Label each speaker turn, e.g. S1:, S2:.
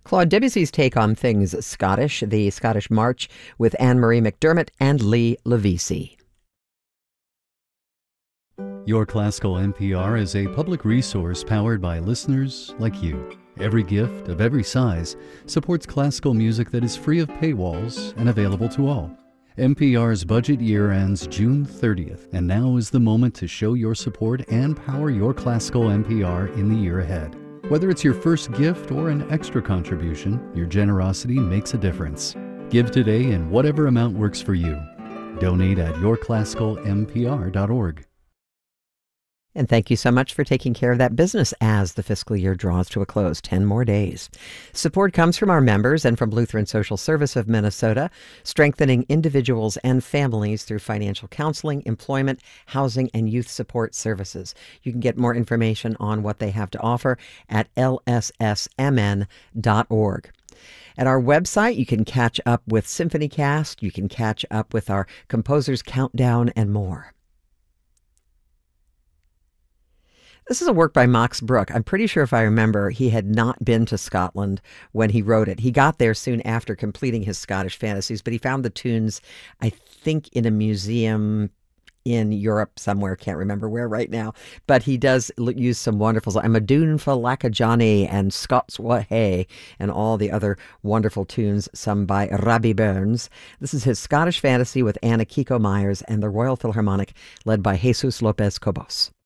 S1: Claude Debussy's take on things Scottish, the Scottish March with Anne-Marie McDermott and Lee Levisi.
S2: Your Classical NPR is a public resource powered by listeners like you. Every gift of every size supports classical music that is free of paywalls and available to all. NPR's budget year ends June 30th, and now is the moment to show your support and power your classical NPR in the year ahead. Whether it's your first gift or an extra contribution, your generosity makes a difference. Give today in whatever amount works for you. Donate at yourclassicalnpr.org.
S1: And thank you so much for taking care of that business as the fiscal year draws to a close. 10 more days. Support comes from our members and from Lutheran Social Service of Minnesota, strengthening individuals and families through financial counseling, employment, housing, and youth support services. You can get more information on what they have to offer at lssmn.org. At our website, you can catch up with SymphonyCast, you can catch up with our Composers Countdown, and more. This is a work by Max Bruch. I'm pretty sure, if I remember, he had not been to Scotland when he wrote it. He got there soon after completing his Scottish fantasies, but he found the tunes, I think, in a museum in Europe somewhere. Can't remember where right now. But he does use some wonderful, I'm a Dune for Johnny and Scots Wha Hey and all the other wonderful tunes sung by Robbie Burns. This is his Scottish fantasy with Anna Kiko Myers and the Royal Philharmonic led by Jesus Lopez Cobos.